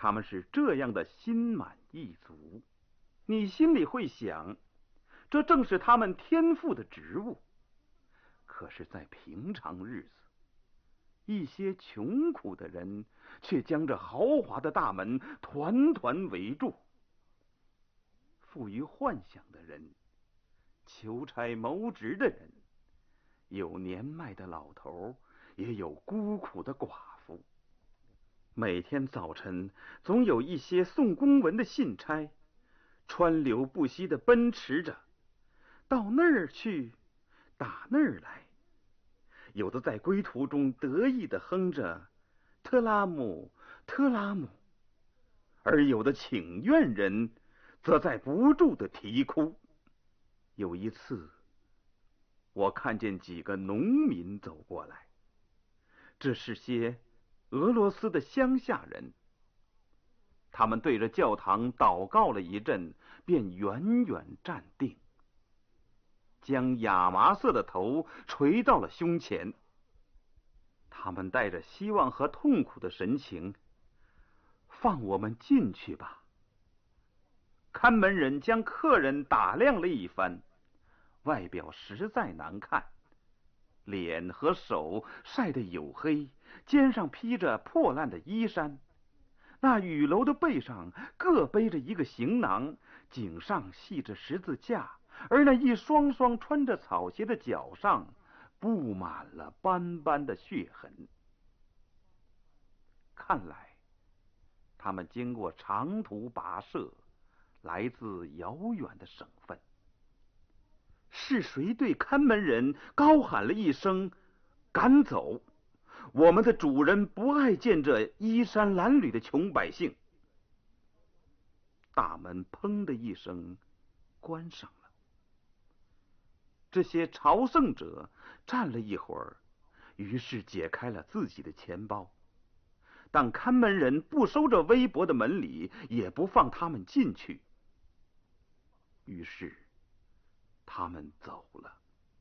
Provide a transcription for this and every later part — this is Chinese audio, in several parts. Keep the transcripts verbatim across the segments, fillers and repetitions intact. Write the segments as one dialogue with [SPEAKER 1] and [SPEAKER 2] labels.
[SPEAKER 1] 他们是这样的心满意足，你心里会想，这正是他们天赋的职务。可是在平常日子，一些穷苦的人却将这豪华的大门团团围住。富于幻想的人，求差谋职的人，有年迈的老头，也有孤苦的寡妇。每天早晨总有一些送公文的信差，川流不息地奔驰着，到那儿去，打那儿来。有的在归途中得意地哼着特拉姆特拉姆，而有的请愿人则在不住地啼哭。有一次，我看见几个农民走过来，这是些俄罗斯的乡下人。他们对着教堂祷告了一阵，便远远站定，将亚麻色的头垂到了胸前。他们带着希望和痛苦的神情，放我们进去吧。看门人将客人打量了一番，外表实在难看，脸和手晒得黝黑，肩上披着破烂的衣衫，那雨楼的背上各背着一个行囊，颈上系着十字架，而那一双双穿着草鞋的脚上布满了斑斑的血痕。看来他们经过长途跋涉，来自遥远的省份。是谁对看门人高喊了一声赶走？我们的主人不爱见这衣衫褴褛的穷百姓。大门砰的一声关上了。这些朝圣者站了一会儿，于是解开了自己的钱包，但看门人不收这微薄的门礼，也不放他们进去。于是他们走了，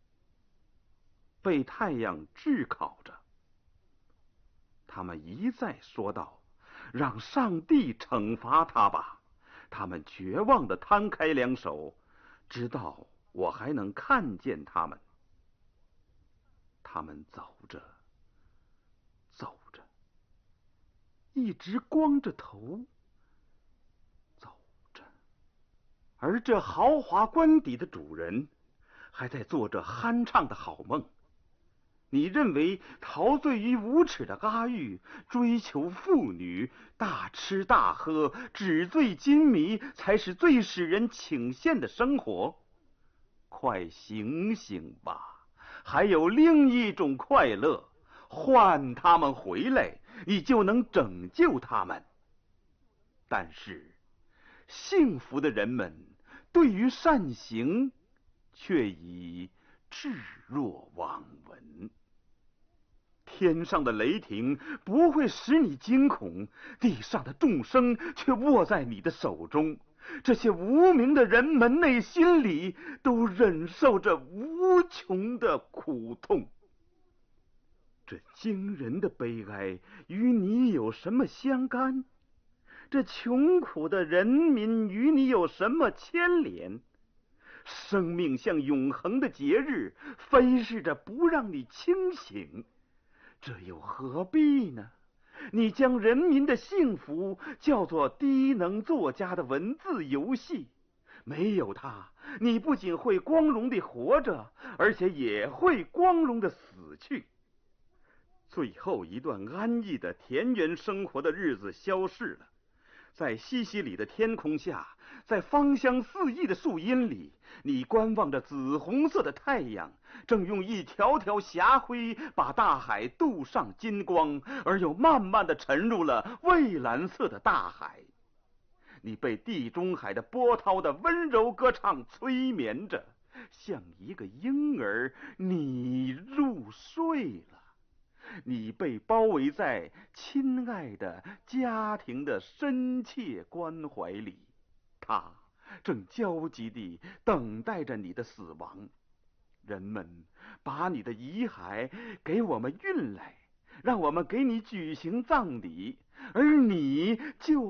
[SPEAKER 1] 被太阳炙烤着。他们一再说道：让上帝惩罚他吧。他们绝望地摊开两手，直到我还能看见他们。他们走着走着，一直光着头走着，而这豪华官邸的主人还在做着酣畅的好梦。你认为陶醉于无耻的阿育，追求妇女，大吃大喝，纸醉金迷，才是最使人倾羡的生活？快醒醒吧，还有另一种快乐，唤他们回来，你就能拯救他们。但是幸福的人们对于善行却已置若罔闻。天上的雷霆不会使你惊恐，地上的众生却握在你的手中。这些无名的人们内心里都忍受着无穷的苦痛。这惊人的悲哀与你有什么相干？这穷苦的人民与你有什么牵连？生命像永恒的节日，飞逝着不让你清醒，这又何必呢？你将人民的幸福叫做低能作家的文字游戏，没有它，你不仅会光荣地活着，而且也会光荣地死去。最后一段安逸的田园生活的日子消逝了，在西西里的天空下，在芳香四溢的树荫里，你观望着紫红色的太阳，正用一条条霞辉把大海镀上金光，而又慢慢地沉入了蔚蓝色的大海。你被地中海的波涛的温柔歌唱催眠着，像一个婴儿，你入睡了。你被包围在亲爱的家庭的深切关怀里，他正焦急地等待着你的死亡。人们把你的遗骸给我们运来，让我们给你举行葬礼，而你就